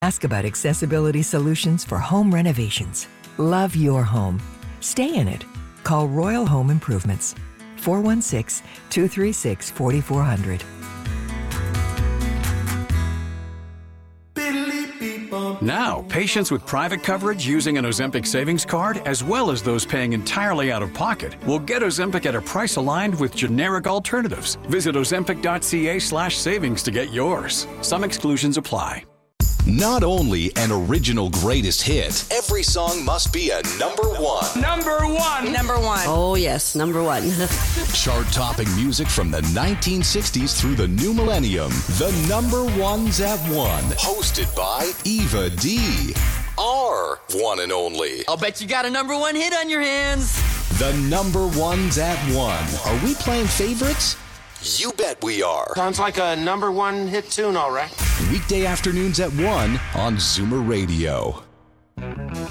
Ask about accessibility solutions for home renovations. Love your home. Stay in it. Call Royal Home Improvements. 416-236-4400. Now, patients with private coverage using an Ozempic savings card, as well as those paying entirely out of pocket, will get Ozempic at a price aligned with generic alternatives. Visit ozempic.ca/savings to get yours. Some exclusions apply. Not only an original greatest hit, every song must be a number one. Number one. Number one. Oh, yes, number one. Chart-topping music from the 1960s through the new millennium. The number ones at one. Hosted by Eva D. Our one and only. I'll bet you got a number one hit on your hands. The number ones at one. Are we playing favorites? You bet we are. Sounds like a number one hit tune, all right. Weekday afternoons at 1 on Zoomer Radio.